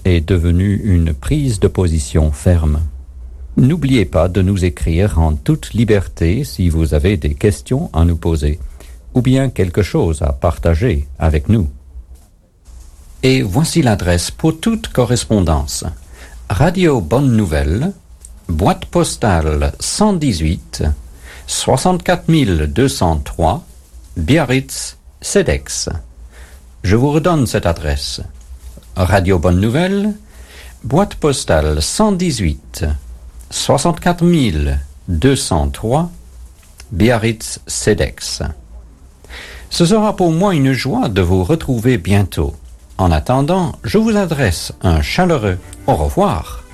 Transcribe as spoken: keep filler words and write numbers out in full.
est devenue une prise de position ferme. N'oubliez pas de nous écrire en toute liberté si vous avez des questions à nous poser ou bien quelque chose à partager avec nous. Et voici l'adresse pour toute correspondance. Radio Bonne Nouvelle, boîte postale cent dix-huit, soixante-quatre mille deux cent trois, Biarritz, Cedex. Je vous redonne cette adresse. Radio Bonne Nouvelle, boîte postale cent dix-huit, soixante-quatre mille deux cent trois, Biarritz, Cedex. Ce sera pour moi une joie de vous retrouver bientôt. En attendant, je vous adresse un chaleureux au revoir.